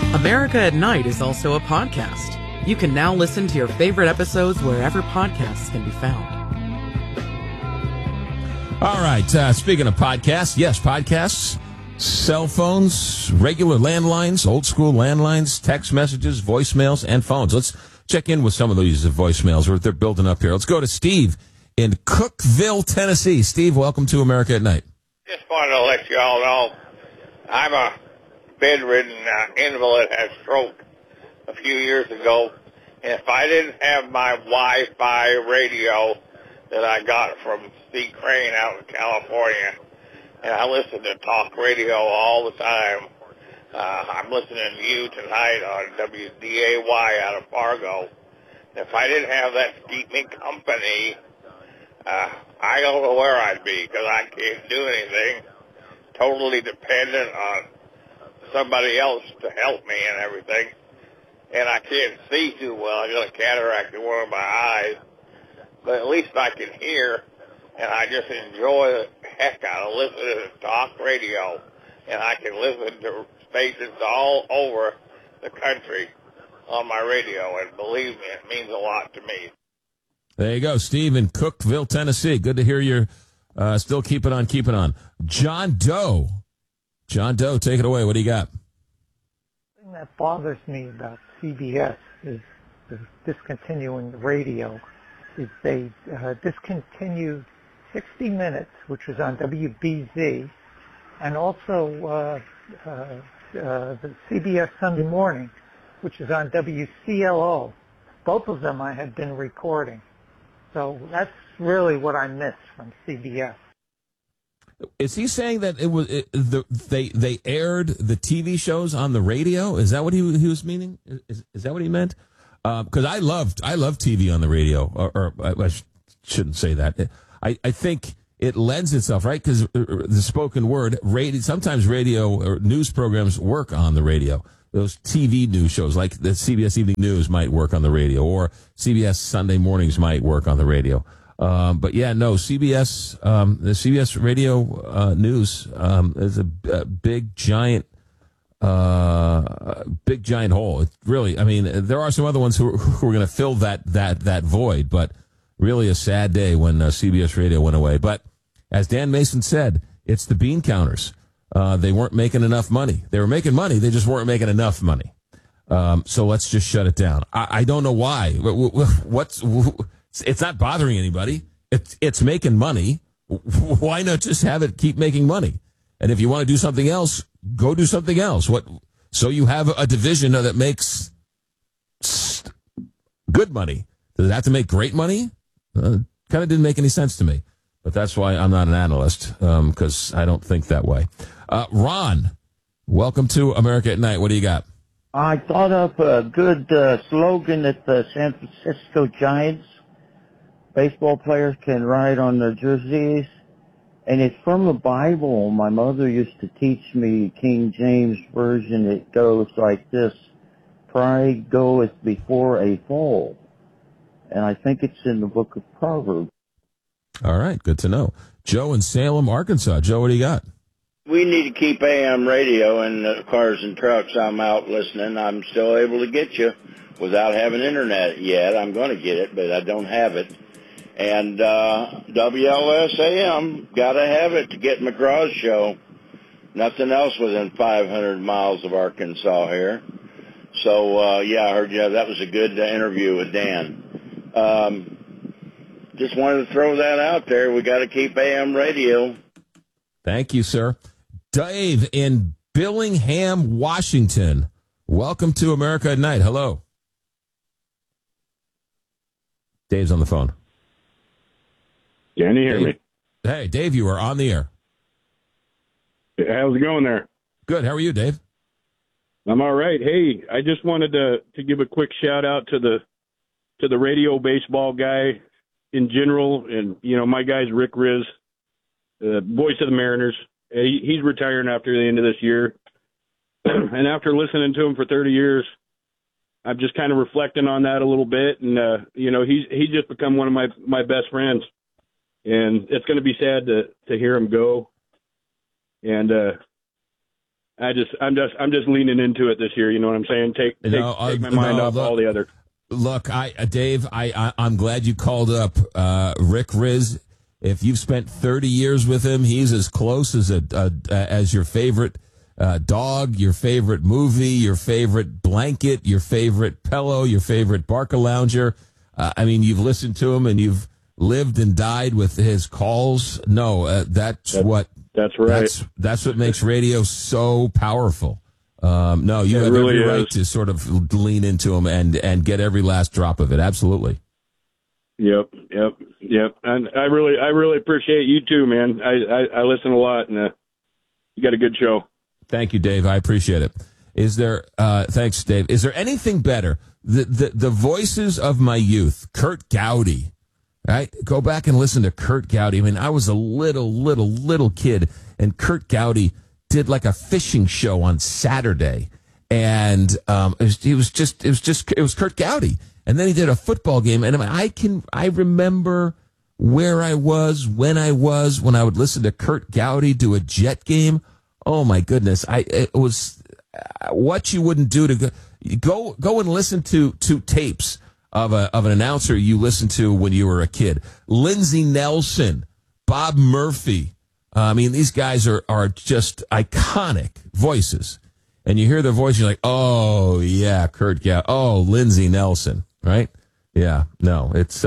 America at Night is also a podcast. You can now listen to your favorite episodes wherever podcasts can be found. All right, speaking of podcasts, yes, podcasts, cell phones, regular landlines, old school landlines, text messages, voicemails, and phones. Let's check in with some of these voicemails. They're building up here. Let's go to Steve in Cookeville, Tennessee. Steve, welcome to America at Night. Just wanted to let you all know I'm a bedridden invalid, had stroke a few years ago, and if I didn't have my Wi-Fi radio that I got from Steve Crane out in California, and I listen to talk radio all the time. I'm listening to you tonight on WDAY out of Fargo. If I didn't have that to keep me company, I don't know where I'd be, because I can't do anything. Totally dependent on somebody else to help me and everything. And I can't see too well. I got a cataract in one of my eyes. But at least I can hear, and I just enjoy the heck out of listening to talk radio. And I can listen to stations all over the country on my radio, and believe me, it means a lot to me. There you go, Steve in Cookeville, Tennessee. Good to hear you're still keeping on. John Doe. John Doe, take it away. What do you got? The thing that bothers me about CBS is discontinuing the radio. Is they discontinued 60 Minutes, which was on WBZ, and also the CBS Sunday Morning, which is on WCLO. Both of them I had been recording. So that's really what I miss from CBS. Is he saying that they aired the TV shows on the radio? Is that what he was meaning? Is that what he meant? Because I love TV on the radio, or I shouldn't say that. I think it lends itself, right? Because the spoken word, sometimes radio or news programs work on the radio. Those TV news shows, like the CBS Evening News, might work on the radio, or CBS Sunday Mornings might work on the radio. But yeah, no, CBS, the CBS radio news is a big giant hole. It really, I mean, there are some other ones who are going to fill that void, but really a sad day when CBS radio went away. But as Dan Mason said, it's the bean counters. They weren't making enough money. They were making money. They just weren't making enough money. So let's just shut it down. I don't know why. It's not bothering anybody. It's making money. Why not just have it keep making money? And if you want to do something else, go do something else. So you have a division that makes good money. Does it have to make great money? Kind of didn't make any sense to me. But that's why I'm not an analyst, because I don't think that way. Ron, welcome to America at Night. What do you got? I thought of a good slogan that the San Francisco Giants baseball players can write on their jerseys, and it's from the Bible. My mother used to teach me King James Version. It goes like this: pride goeth before a fall. And I think it's in the book of Proverbs. All right, good to know. Joe in Salem, Arkansas. Joe, what do you got? We need to keep AM radio in the cars and trucks. I'm out listening. I'm still able to get you without having internet yet. I'm going to get it, but I don't have it. And WLSAM, got to have it to get McGraw's show. Nothing else within 500 miles of Arkansas here. So, yeah, I heard you. That was a good interview with Dan. Just wanted to throw that out there. We got to keep AM radio. Thank you, sir. Dave in Billingham, Washington. Welcome to America at Night. Hello. Dave's on the phone. Can you hear me? Hey, Dave, you are on the air. How's it going there? Good. How are you, Dave? I'm all right. Hey, I just wanted to give a quick shout out to the radio baseball guy in general, and my guy's Rick Riz, voice of the Mariners. He's retiring after the end of this year, and after listening to him for 30 years, I'm just kind of reflecting on that a little bit, and he's just become one of my best friends, and it's going to be sad to hear him go, and I'm just leaning into it this year. You know what I'm saying? Take my mind off all the other. Look, Dave, I'm glad you called up Rick Rizzs. If you've spent 30 years with him, he's as close as your favorite dog, your favorite movie, your favorite blanket, your favorite pillow, your favorite Barca lounger. I mean, you've listened to him and you've lived and died with his calls. No, that's right. That's what makes radio so powerful. No, you have every right to sort of lean into him and get every last drop of it. Absolutely. Yep. And I really appreciate you too, man. I listen a lot, and you got a good show. Thank you, Dave. I appreciate it. Is there? Thanks, Dave. Is there anything better? The voices of my youth, Kurt Gowdy. Right? Go back and listen to Kurt Gowdy. I mean, I was a little kid, and Kurt Gowdy did like a fishing show on Saturday, and it was Kurt Gowdy. And then he did a football game, and I remember where I was when I would listen to Kurt Gowdy do a Jet game. Oh my goodness! It was what you wouldn't do to go and listen to tapes of an announcer you listened to when you were a kid. Lindsey Nelson, Bob Murphy. I mean, these guys are just iconic voices, and you hear their voice, you're like, oh yeah, Kurt Gowdy. Oh, Lindsey Nelson. Right? Yeah. No, it's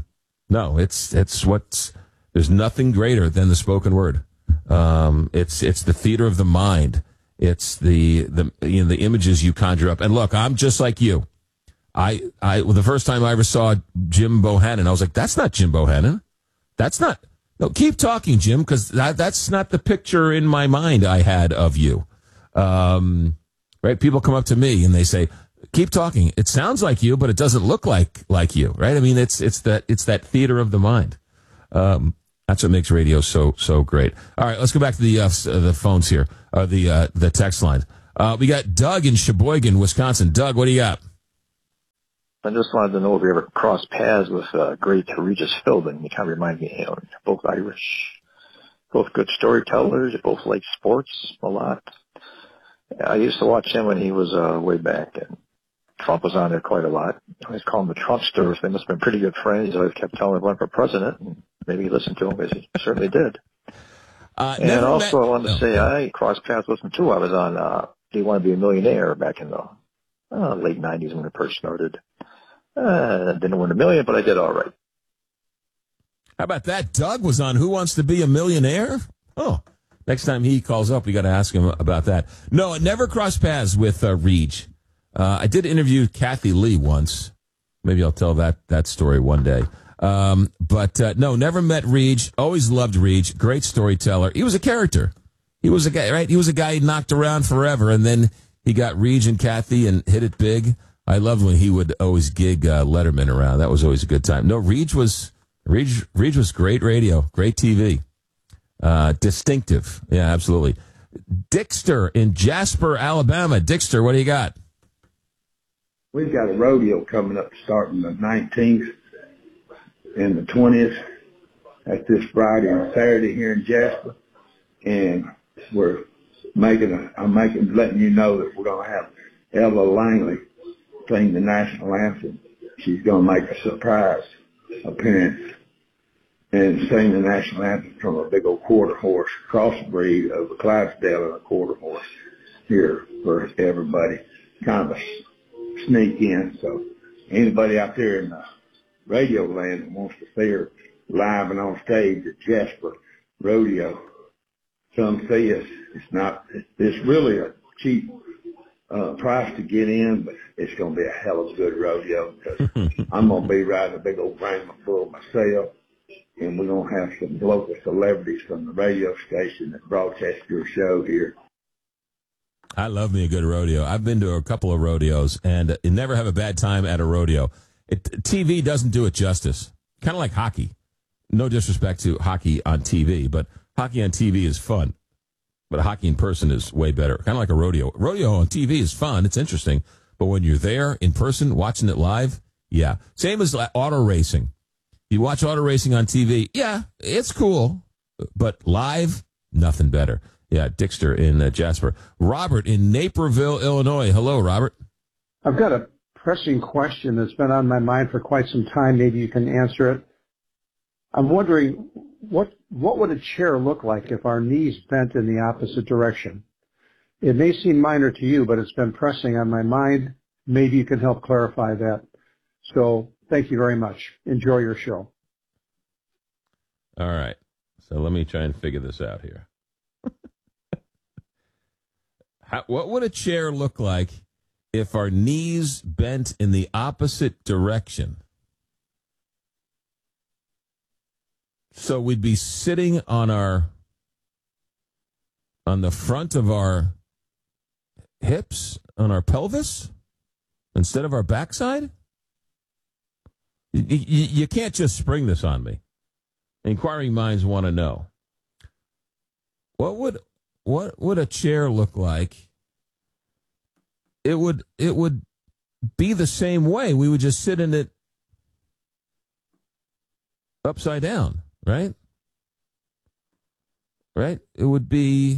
what's, there's nothing greater than the spoken word. It's the theater of the mind. It's the images you conjure up. And look, I'm just like you. The first time I ever saw Jim Bohannon, I was like, that's not Jim Bohannon. No, keep talking, Jim, because that's not the picture in my mind I had of you. Right? People come up to me and they say, keep talking. It sounds like you, but it doesn't look like you, right? I mean, it's that theater of the mind. That's what makes radio so great. All right, let's go back to the phones here, the text line. We got Doug in Sheboygan, Wisconsin. Doug, what do you got? I just wanted to know if you ever crossed paths with great Regis Philbin. You kind of remind me, both Irish, both good storytellers, both like sports a lot. I used to watch him when he was way back, and Trump was on there quite a lot. I always call him the Trumpsters. They must have been pretty good friends. He always kept telling him to run for president, and maybe he listened to him, because he certainly did. And also, I wanted to say I crossed paths with him, too. I was on Do You Want to Be a Millionaire back in the late 90s when it first started. Didn't win $1 million, but I did all right. How about that? Doug was on Who Wants to Be a Millionaire? Oh, next time he calls up, we got to ask him about that. No, I never crossed paths with Reg. I did interview Kathy Lee once. Maybe I'll tell that story one day. But no, never met Reg. Always loved Reg. Great storyteller. He was a character. He was a guy, right? He was a guy who knocked around forever, and then he got Reg and Kathy and hit it big. I loved when he would always gig Letterman around. That was always a good time. No, Reg was great radio, great TV, distinctive. Yeah, absolutely. Dixter in Jasper, Alabama. Dixter, what do you got? We've got a rodeo coming up starting the 19th and the 20th. That's this Friday and Saturday here in Jasper. And I'm letting you know that we're going to have Ella Langley sing the national anthem. She's going to make a surprise appearance and sing the national anthem from a big old quarter horse, crossbreed of a Clydesdale and a quarter horse here for everybody. Kind of a sneak in. So anybody out there in the radio land that wants to see her live and on stage at Jasper Rodeo, come see us. It's really a cheap price to get in, but it's going to be a hell of a good rodeo, because I'm going to be riding a big old Brahma bull myself, and we're going to have some local celebrities from the radio station that broadcast your show here. I love me a good rodeo. I've been to a couple of rodeos, and you never have a bad time at a rodeo. TV doesn't do it justice. Kind of like hockey. No disrespect to hockey on TV, but hockey on TV is fun. But hockey in person is way better. Kind of like a rodeo. Rodeo on TV is fun. It's interesting. But when you're there in person, watching it live, yeah. Same as auto racing. You watch auto racing on TV, yeah, it's cool. But live, nothing better. Yeah, Dixter in Jasper. Robert in Naperville, Illinois. Hello, Robert. I've got a pressing question that's been on my mind for quite some time. Maybe you can answer it. I'm wondering, what would a chair look like if our knees bent in the opposite direction? It may seem minor to you, but it's been pressing on my mind. Maybe you can help clarify that. So thank you very much. Enjoy your show. All right. So let me try and figure this out here. What would a chair look like if our knees bent in the opposite direction? So we'd be sitting on the front of our hips, on our pelvis, instead of our backside? You can't just spring this on me. Inquiring minds want to know. What would a chair look like? It would be the same way. We would just sit in it upside down, right? Right? It would be,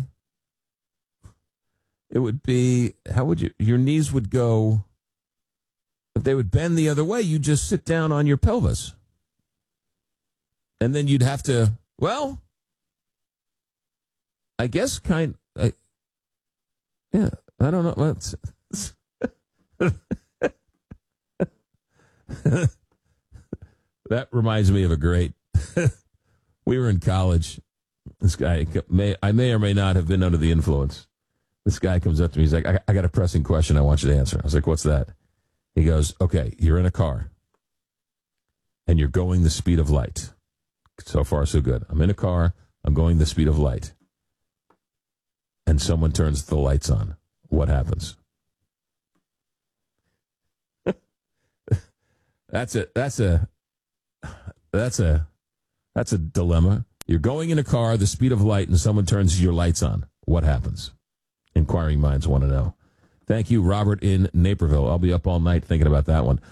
how would your knees would go, if they would bend the other way, you just sit down on your pelvis. And then you'd have to, well, I guess yeah, I don't know. That reminds me of a great, we were in college. This guy, I may or may not have been under the influence. This guy comes up to me. He's like, I got a pressing question I want you to answer. I was like, what's that? He goes, okay, you're in a car and you're going the speed of light. So far, so good. I'm in a car. I'm going the speed of light. And someone turns the lights on. What happens? That's a dilemma. You're going in a car, the speed of light, and someone turns your lights on. What happens? Inquiring minds want to know. Thank you, Robert in Naperville. I'll be up all night thinking about that one.